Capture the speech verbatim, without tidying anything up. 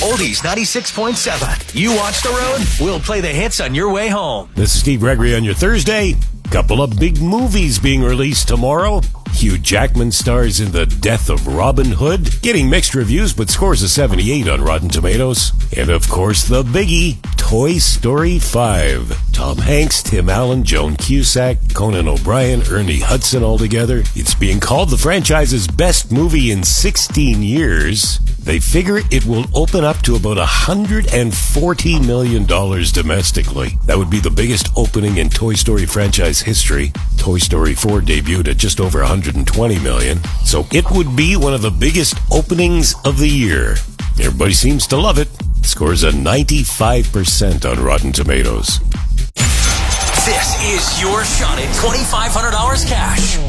Oldies ninety-six point seven. You watch the road, we'll play the hits on your way home. This is Steve Gregory on your Thursday. Couple of big movies being released tomorrow. Hugh Jackman stars in The Death of Robin Hood, getting mixed reviews but scores a seventy-eight on Rotten Tomatoes. And of course the biggie, Toy Story five. Tom Hanks, Tim Allen, Joan Cusack, Conan O'Brien, Ernie Hudson all together. It's being called the franchise's best movie in sixteen years. They figure it will open up to about one hundred forty million dollars domestically. That would be the biggest opening in Toy Story franchise history. Toy Story four debuted at just over one hundred twenty million dollars. So it would be one of the biggest openings of the year. Everybody seems to love it. Scores a ninety-five percent on Rotten Tomatoes. This is your shot at twenty-five hundred dollars cash.